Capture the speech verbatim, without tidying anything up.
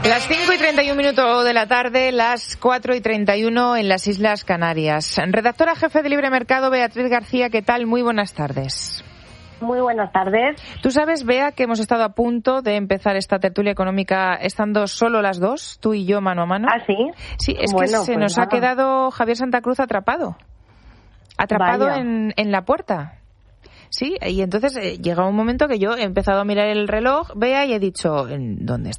Las cinco y treinta y un minutos de la tarde, las cuatro y treinta y uno en las Islas Canarias. Redactora jefe de Libre Mercado, Beatriz García, ¿qué tal? Muy buenas tardes. Muy buenas tardes. Tú sabes, Bea, que hemos estado a punto de empezar esta tertulia económica estando solo las dos, tú y yo mano a mano. ¿Ah, sí? Sí, es bueno, que se pues nos nada. ha quedado Javier Santa Cruz atrapado. Atrapado en, en la puerta. Sí, y entonces eh, llega un momento que yo he empezado a mirar el reloj, Bea, y he dicho, ¿en dónde está?